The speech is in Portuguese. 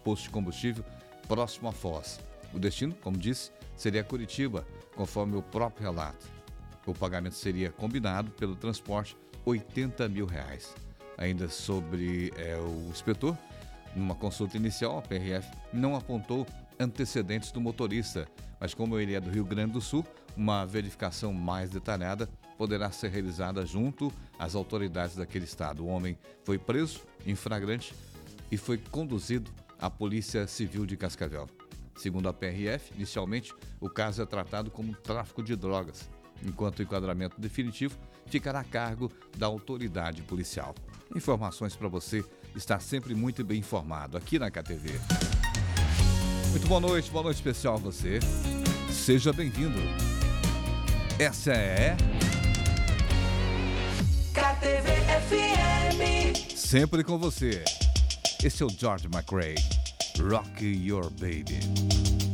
posto de combustível próximo à Foz. O destino, como disse, seria Curitiba, conforme o próprio relato. O pagamento seria combinado pelo transporte, R$80 mil. Ainda sobre o inspetor, numa consulta inicial, a PRF não apontou antecedentes do motorista, mas como ele é do Rio Grande do Sul, uma verificação mais detalhada poderá ser realizada junto às autoridades daquele estado. O homem foi preso em flagrante e foi conduzido à Polícia Civil de Cascavel. Segundo a PRF, inicialmente, o caso é tratado como tráfico de drogas, enquanto o enquadramento definitivo ficará a cargo da autoridade policial. Informações para você estar sempre muito bem informado aqui na KTV. Muito boa noite especial a você. Seja bem-vindo. Essa é KTV FM. Sempre com você. Esse é o George McRae. Rock Your Baby.